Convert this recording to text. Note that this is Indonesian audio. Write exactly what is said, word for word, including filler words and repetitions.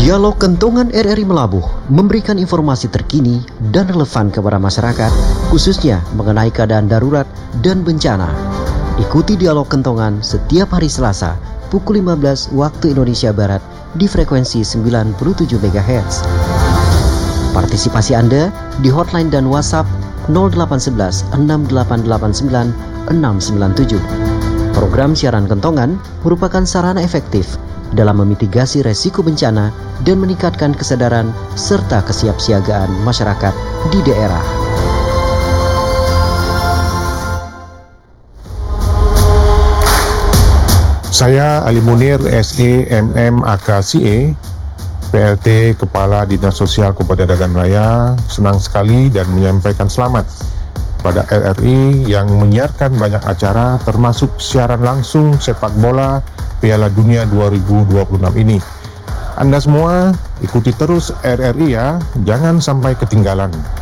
Dialog Kentongan R R I Melabuh memberikan informasi terkini dan relevan kepada masyarakat, khususnya mengenai keadaan darurat dan bencana. Ikuti Dialog Kentongan setiap hari Selasa pukul lima belas waktu Indonesia Barat di frekuensi sembilan puluh tujuh megahertz. Partisipasi Anda di hotline dan WhatsApp nol delapan satu satu enam delapan delapan sembilan enam sembilan tujuh. Program siaran Kentongan merupakan sarana efektif dalam memitigasi resiko bencana dan meningkatkan kesadaran serta kesiapsiagaan masyarakat di daerah. Saya Ali Munir, S E M M A K C E, P L T Kepala Dinas Sosial Kabupaten Dagan Raya, senang sekali dan menyampaikan selamat pada R R I yang menyiarkan banyak acara termasuk siaran langsung sepak bola Piala Dunia dua ribu dua puluh enam ini. Anda semua ikuti terus R R I ya, jangan sampai ketinggalan.